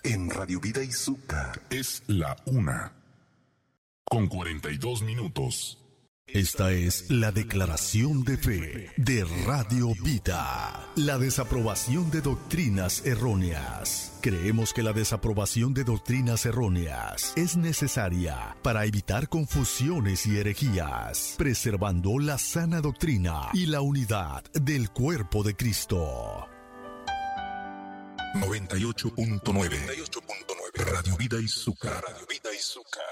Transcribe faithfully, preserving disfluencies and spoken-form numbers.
en Radio Vida Izúcar. Es la una, con cuarenta y dos minutos. Esta es la declaración de fe de Radio Vida. La desaprobación de doctrinas erróneas. Creemos que la desaprobación de doctrinas erróneas es necesaria para evitar confusiones y herejías, preservando la sana doctrina y la unidad del cuerpo de Cristo. noventa y ocho punto nueve Radio Vida Izúcar. Radio Vida Izúcar.